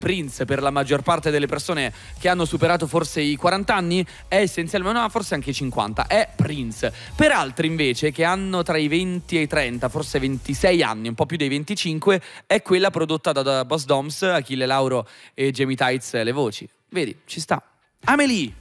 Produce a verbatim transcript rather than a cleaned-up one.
Prince per la maggior parte delle persone che hanno superato forse i quaranta anni è essenzialmente, no, forse anche i cinquanta, è Prince. Per altri invece che hanno tra i venti e i trenta, forse ventisei anni, un po' più dei venticinque, è quella prodotta da, da Boss Doms, Achille Lauro e Jamie Tights, le voci. Vedi, ci sta. Amelie!